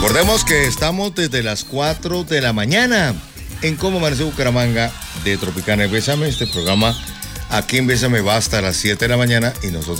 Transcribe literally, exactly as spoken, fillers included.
Recordemos que estamos desde las cuatro de la mañana en Cómo Amanece Bucaramanga de Tropicana y Bésame. Este programa aquí en Bésame va hasta las siete de la mañana y nosotros